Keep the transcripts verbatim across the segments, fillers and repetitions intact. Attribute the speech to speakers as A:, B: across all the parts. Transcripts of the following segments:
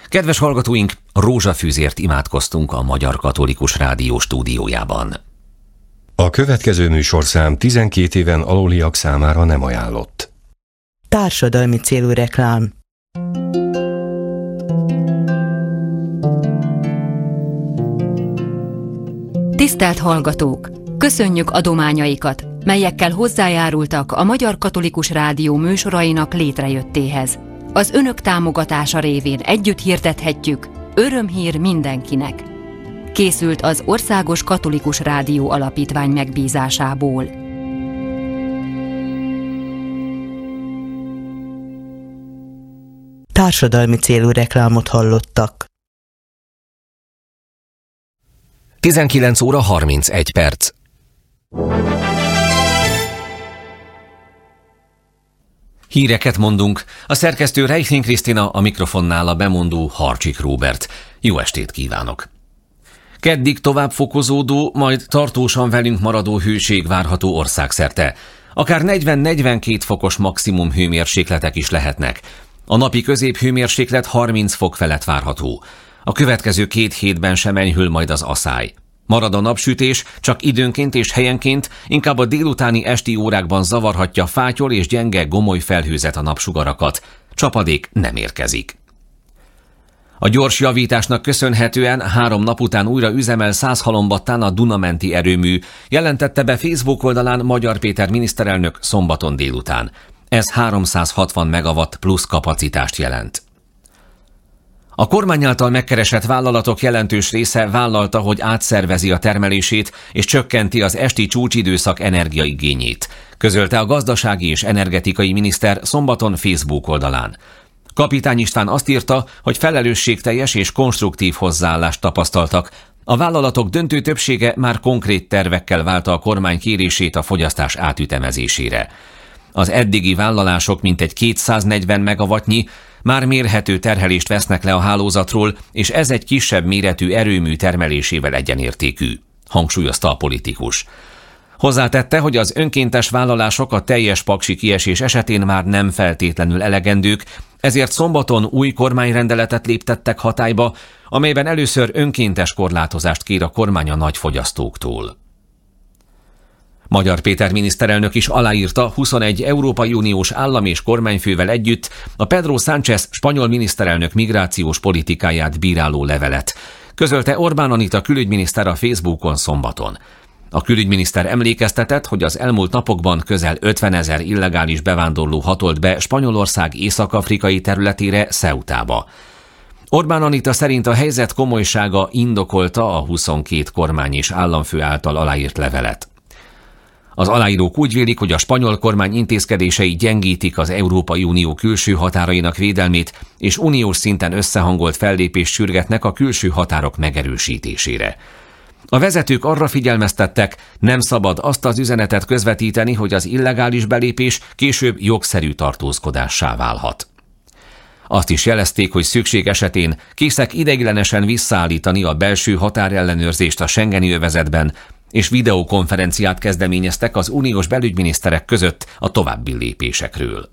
A: Kedves hallgatóink, rózsafűzért imádkoztunk a Magyar Katolikus Rádió stúdiójában.
B: A következő műsorszám tizenkét éven aluliak számára nem ajánlott.
C: Társadalmi célú reklám.
D: Tisztelt hallgatók! Köszönjük adományaikat, melyekkel hozzájárultak a Magyar Katolikus Rádió műsorainak létrejöttéhez. Az önök támogatása révén együtt hirdethetjük: örömhír mindenkinek. Készült az Országos Katolikus Rádió Alapítvány megbízásából.
C: Társadalmi célú reklámot hallottak.
A: tizenkilenc óra harmincegy perc. Híreket mondunk. A szerkesztő Reichling Krisztina, a mikrofonnál a bemondó Harcsik Róbert. Jó estét kívánok! Keddig tovább fokozódó, majd tartósan velünk maradó hőség várható országszerte. Akár negyven-negyvenkét fokos maximum hőmérsékletek is lehetnek. A napi középhőmérséklet harminc fok felett várható. A következő két hétben sem enyhül majd az aszály. Marad a napsütés, csak időnként és helyenként, inkább a délutáni esti órákban zavarhatja fátyol és gyenge gomoly felhőzet a napsugarakat. Csapadék nem érkezik. A gyors javításnak köszönhetően három nap után újra üzemel Százhalombattán a Duna-menti erőmű, jelentette be Facebook oldalán Magyar Péter miniszterelnök szombaton délután. Ez háromszázhatvan megawatt plusz kapacitást jelent. A kormány által megkeresett vállalatok jelentős része vállalta, hogy átszervezi a termelését és csökkenti az esti csúcsidőszak energiaigényét, közölte a gazdasági és energetikai miniszter szombaton Facebook oldalán. Kapitány István azt írta, hogy felelősségteljes és konstruktív hozzáállást tapasztaltak. A vállalatok döntő többsége már konkrét tervekkel válta a kormány kérését a fogyasztás átütemezésére. Az eddigi vállalások mintegy kétszáznegyven megawattnyi már mérhető terhelést vesznek le a hálózatról, és ez egy kisebb méretű erőmű termelésével egyenértékű, hangsúlyozta a politikus. Hozzátette, hogy az önkéntes vállalások a teljes paksi kiesés esetén már nem feltétlenül elegendők, ezért szombaton új kormányrendeletet léptettek hatályba, amelyben először önkéntes korlátozást kér a kormány a nagyfogyasztóktól. Magyar Péter miniszterelnök is aláírta huszonegy Európai Uniós állam és kormányfővel együtt a Pedro Sánchez spanyol miniszterelnök migrációs politikáját bíráló levelet, közölte Orbán Anita külügyminiszter a Facebookon szombaton. A külügyminiszter emlékeztetett, hogy az elmúlt napokban közel ötvenezer illegális bevándorló hatolt be Spanyolország észak-afrikai területére, Ceutába. Orbán Anita szerint a helyzet komolysága indokolta a huszonkét kormány és államfő által aláírt levelet. Az aláírók úgy vélik, hogy a spanyol kormány intézkedései gyengítik az Európai Unió külső határainak védelmét, és uniós szinten összehangolt fellépést sürgetnek a külső határok megerősítésére. A vezetők arra figyelmeztettek, nem szabad azt az üzenetet közvetíteni, hogy az illegális belépés később jogszerű tartózkodássá válhat. Azt is jelezték, hogy szükség esetén készek ideiglenesen visszaállítani a belső határellenőrzést a Schengeni övezetben, és videokonferenciát kezdeményeztek az uniós belügyminiszterek között a további lépésekről.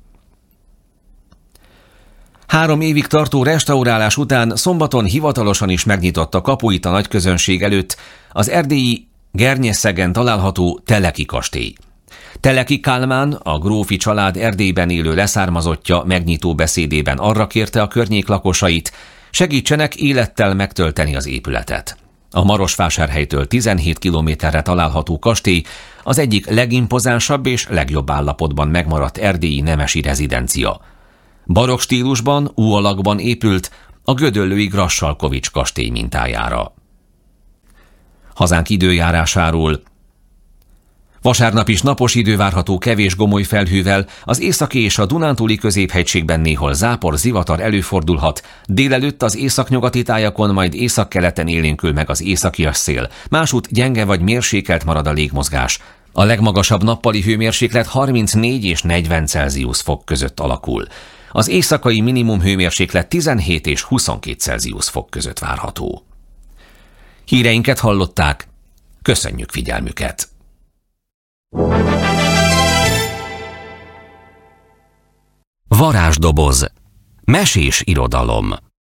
A: Három évig tartó restaurálás után szombaton hivatalosan is megnyitotta kapuit a nagyközönség előtt az erdélyi Gernyeszegen található Teleki kastély. Teleki Kálmán, a grófi család Erdélyben élő leszármazottja megnyitó beszédében arra kérte a környék lakosait, segítsenek élettel megtölteni az épületet. A Marosvásárhelytől tizenhét kilométerre található kastély az egyik legimpozánsabb és legjobb állapotban megmaradt erdélyi nemesi rezidencia. Barokk stílusban, U alakban épült, a gödöllői Grassalkovics kastély mintájára. Hazánk időjárásáról. Vasárnap is napos idő várható kevés gomoly felhővel, az északi és a Dunántúli középhegységben néhol zápor, zivatar előfordulhat, délelőtt az északnyugati tájakon, majd északkeleten élénkül meg az északias szél, másút gyenge vagy mérsékelt marad a légmozgás. A legmagasabb nappali hőmérséklet harmincnégy és negyven Celsius fok között alakul. Az éjszakai minimum hőmérséklet tizenhét és huszonkét Celsius fok között várható. Híreinket hallották, köszönjük figyelmüket! Varázsdoboz. Mesés irodalom.